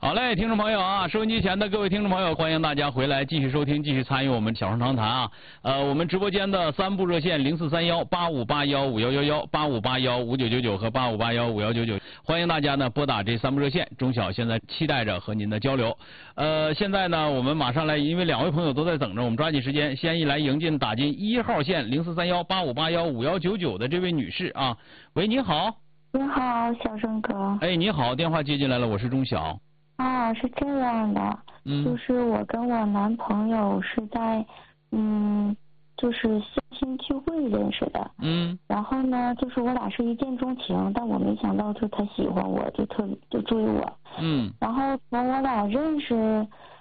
好嘞，听众朋友啊，收音机前的各位听众朋友，欢迎大家回来继续收听，继续参与我们小声长谈啊。我们直播间的3部热线043185815111、85815999和85815199，欢迎大家呢拨打这3部热线。钟晓现在期待着和您的交流。现在呢，我们马上来，因为2位朋友都在等着，我们抓紧时间，先来打进1号线043185815199的这位女士啊。喂，你好。 你好，小生哥。 哎，你好，电话接进来了，我是钟晓。 啊，是这样的，就是我跟我男朋友是在，就是相亲聚会认识的，然后呢，就是我俩是一见钟情，但我没想到就他喜欢我，就追我，然后从我俩认识